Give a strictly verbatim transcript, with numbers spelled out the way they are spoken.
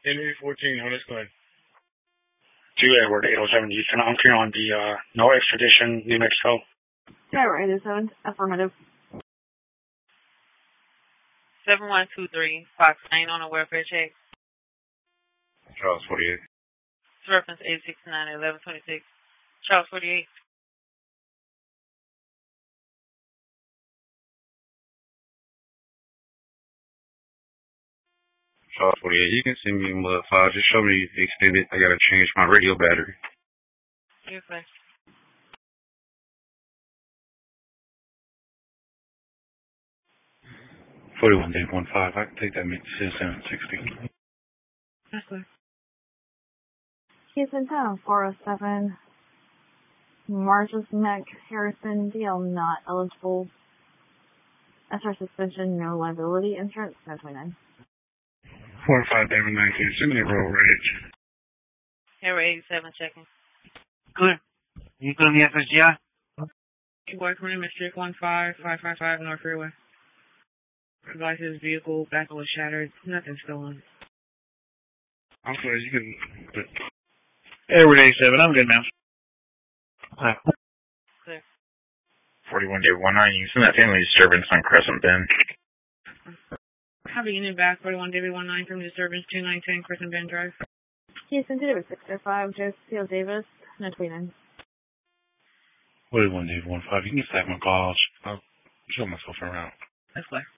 Henry fourteen, Honest Glen. Two Edward, eight oh seven Houston. I'm clear on the uh, no extradition, New Mexico. Edward, eight oh seven, affirmative. seven one two three, Fox nine on a welfare check. Charles forty-eight. It's reference eight six nine eleven twenty-six. Charles forty-eight. Charles forty-eight. You can send me a mud file. Just show me the extended. I gotta change my radio battery. Yes, sir. forty-one Dave one five. I can take that seven sixty. Yes, sir. Houston town, four oh seven. Marshall's Neck, Harrison, D L not eligible. S R suspension, no liability. Insurance, ten twenty-nine. four five David nineteen. Send me a road rage. Harry eighty-seven checking. Good. You still in the F S G I? Boyfriend, District one five five five five North Freeway. Device's vehicle back was shattered. Nothing stolen. I'm sorry, you can. Edward eighty-seven. I'm good now. Clear. forty-one David one nine. You send that family disturbance on Crescent Bend. Have a unit back, forty-one David one nine from disturbance two nine one zero Crescent Bend Drive. Houston, David six oh five, Joseph Steele Davis, no twenty-nine. forty-one David one five. You can stack my calls. I'll show myself around. That's clear.